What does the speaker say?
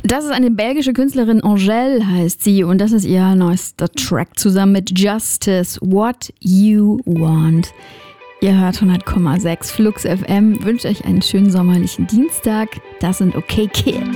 Das ist eine belgische Künstlerin, Angèle heißt sie, und das ist ihr neuester Track zusammen mit Justice, What You Want. Ihr hört 100,6 Flux FM, wünsche euch einen schönen sommerlichen Dienstag. Das sind OK Kids.